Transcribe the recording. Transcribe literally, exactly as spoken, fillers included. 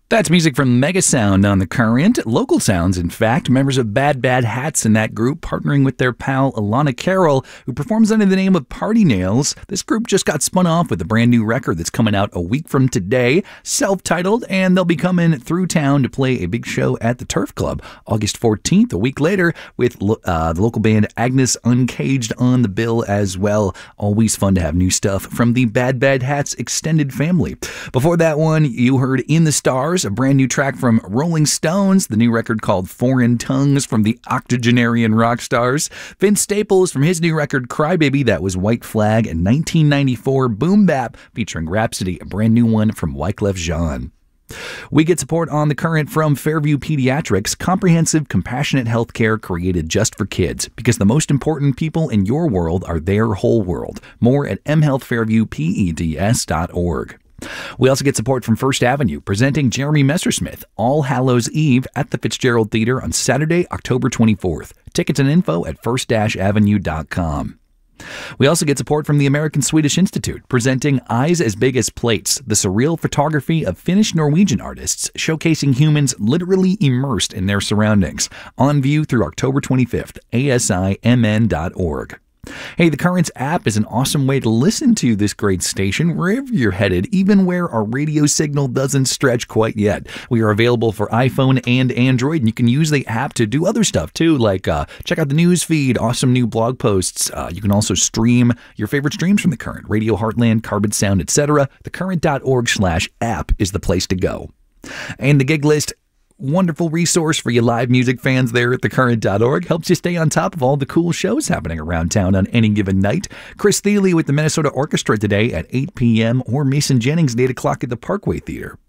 That's music from Mega Sound on The Current. Local Sounds, in fact, members of Bad Bad Hats in that group, partnering with their pal Alana Carroll, who performs under the name of Party Nails. This group just got spun off with a brand new record that's coming out a week from today, self-titled, and they'll be coming through town to play a big show at the Turf Club August fourteenth, a week later, with uh, the local band Agnes Uncaged on the bill as well. Always fun to have new stuff from the Bad Bad Hats extended family. Before that one, you heard In the Stars, a brand new track from Rolling Stones, the new record called Foreign Tongues from the octogenarian rock stars. Vince Staples from his new record Crybaby, that was White Flag, and nineteen ninety-four Boom Bap featuring Rhapsody, a brand new one from Wyclef Jean. We get support on The Current from Fairview Pediatrics, comprehensive, compassionate healthcare created just for kids, because the most important people in your world are their whole world. More at m health fairview peds dot org. We also get support from First Avenue, presenting Jeremy Messersmith All Hallows Eve at the Fitzgerald Theater on Saturday, October twenty-fourth. Tickets and info at first avenue dot com. We also get support from the American Swedish Institute, presenting Eyes as Big as Plates, the surreal photography of Finnish-Norwegian artists, showcasing humans literally immersed in their surroundings. On view through October twenty-fifth, a s i m n dot org. Hey, the Currents app is an awesome way to listen to this great station wherever you're headed, even where our radio signal doesn't stretch quite yet. We are available for iPhone and Android, and you can use the app to do other stuff too, like uh, check out the news feed, awesome new blog posts. Uh, you can also stream your favorite streams from The Current, Radio Heartland, Carbon Sound, et cetera. the current dot org slash app is the place to go. And the gig list, wonderful resource for you live music fans there at the current dot org. Helps you stay on top of all the cool shows happening around town on any given night. Chris Thiele with the Minnesota Orchestra today at eight p.m. or Mason Jennings at eight o'clock at the Parkway Theater.